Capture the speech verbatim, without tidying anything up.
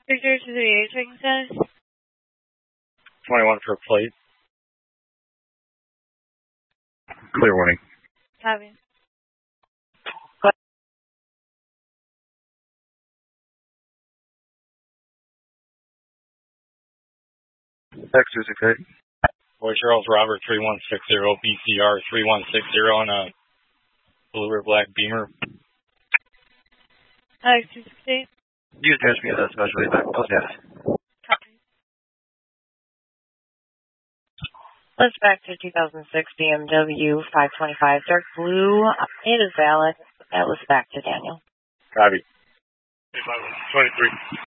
Victor to the eight checking status. twenty-one for a plate. Clear warning. Copy. X two six eight. Boy Charles Robert three one six zero, B C R three one six zero on a blue or black Beamer. Alex two six eight. Use dash me as a specialty back post status. Copy. Let's back to two thousand six B M W five twenty-five dark blue. It is valid. That was back to Daniel. Copy. twenty-three.